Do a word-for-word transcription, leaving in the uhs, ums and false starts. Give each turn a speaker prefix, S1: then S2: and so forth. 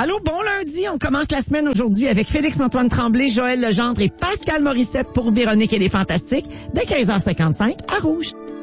S1: Allô, bon lundi. On commence la semaine aujourd'hui avec Félix-Antoine Tremblay, Joël Legendre et Pascal Morissette pour Véronique et les Fantastiques, dès quinze heures cinquante-cinq à Rouge.